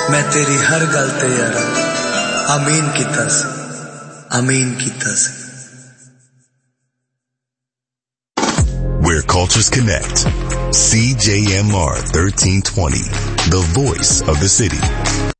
मैं तेरी हर गल ते यारा आमीन कीता सी, आमीन कीता सी। Where cultures connect. CJMR 1320, the voice of the city.